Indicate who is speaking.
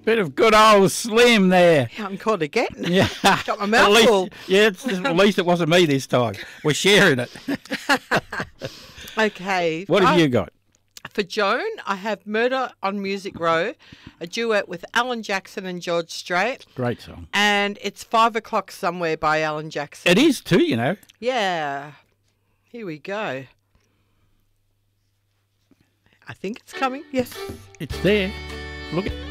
Speaker 1: Bit of good old Slim there.
Speaker 2: I'm caught again.
Speaker 1: Yeah.
Speaker 2: Got my mouth full.
Speaker 1: At least it wasn't me this time. We're sharing it.
Speaker 2: Okay.
Speaker 1: What have you got?
Speaker 2: For Joan, I have Murder on Music Row, a duet with Alan Jackson and George Strait.
Speaker 1: Great song.
Speaker 2: And it's 5 o'clock somewhere by Alan Jackson.
Speaker 1: It is too, you know.
Speaker 2: Yeah. Here we go. I think it's coming. Yes.
Speaker 1: It's there. Look at